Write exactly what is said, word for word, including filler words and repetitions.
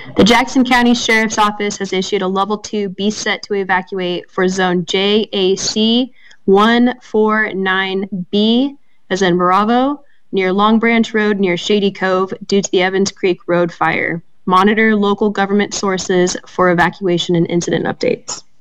The Jackson County Sheriff's Office has issued a Level two B set to evacuate for Zone J A C one four nine B, as in Bravo, near Long Branch Road near Shady Cove due to the Evans Creek Road fire. Monitor local government sources for evacuation and incident updates.